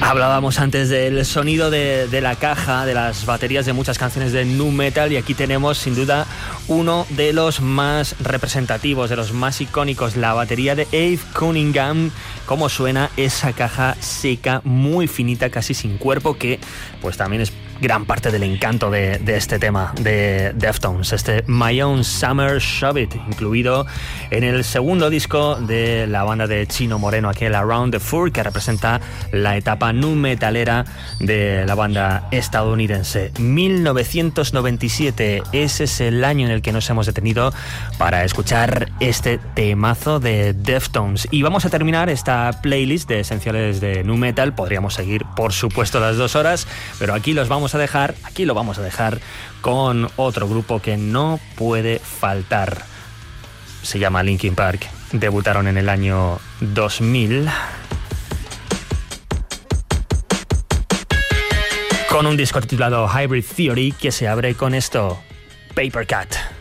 Hablábamos antes del sonido de la caja, de las baterías de muchas canciones de nu metal, y aquí tenemos sin duda uno de los más representativos, de los más icónicos, la batería de Abe Cunningham. Cómo suena esa caja seca, muy finita, casi sin cuerpo, que pues también es gran parte del encanto de este tema de Deftones, este My Own Summer Shove It, incluido en el segundo disco de la banda de Chino Moreno, aquel Around the Fur, que representa la etapa nu metalera de la banda estadounidense. 1997, ese es el año en el que nos hemos detenido para escuchar este temazo de Deftones. Y vamos a terminar esta playlist de esenciales de nu metal. Podríamos seguir, por supuesto, las 2 horas, pero aquí lo vamos a dejar con otro grupo que no puede faltar. Se llama Linkin Park. Debutaron en el año 2000 con un disco titulado Hybrid Theory, que se abre con esto, Paper Cut.